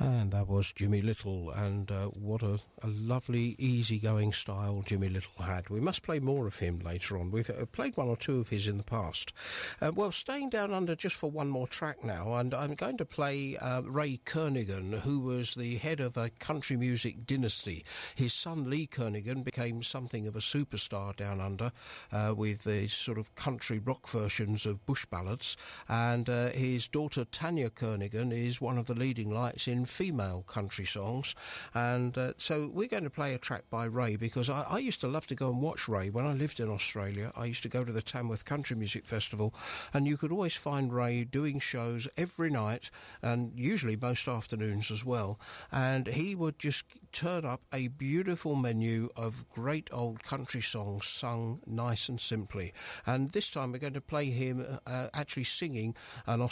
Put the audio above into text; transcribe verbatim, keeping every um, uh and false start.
And that was Jimmy Little, and uh, what a, a lovely, easygoing style Jimmy Little had. We must play more of him later on. We've uh, played one or two of his in the past. Uh, well, staying down under just for one more track now, and I'm going to play uh, Ray Kernaghan, who was the head of a country music dynasty. His son Lee Kernaghan became something of a superstar down under uh, with the sort of country rock versions of bush ballads, and uh, his daughter Tanya Kernaghan is one of the leading lights in female country songs. And uh, so we're going to play a track by Ray, because I, I used to love to go and watch Ray when I lived in Australia. I used to go to the Tamworth Country Music Festival, and you could always find Ray doing shows every night, and usually most afternoons as well, and he would just turn up a beautiful menu of great old country songs sung nice and simply. And this time we're going to play him uh, actually singing an